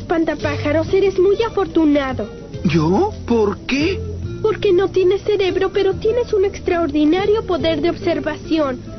espantapájaros, eres muy afortunado. ¿Yo? ¿Por qué? Porque no tienes cerebro, pero tienes un extraordinario poder de observación.